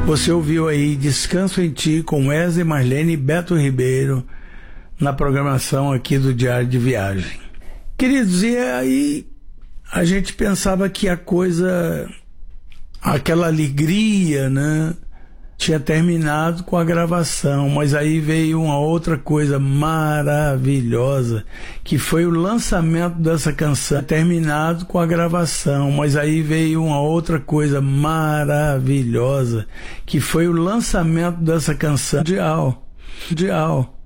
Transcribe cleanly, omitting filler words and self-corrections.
Você ouviu aí Descanso em Ti com Wesley Marlene e Beto Ribeiro na programação aqui do Diário de Viagem. Queridos, e aí a gente pensava que a coisa, aquela alegria, né, tinha terminado com a gravação, mas aí veio uma outra coisa maravilhosa, que foi o lançamento dessa canção, terminado com a gravação, mas aí veio uma outra coisa maravilhosa, que foi o lançamento dessa canção mundial.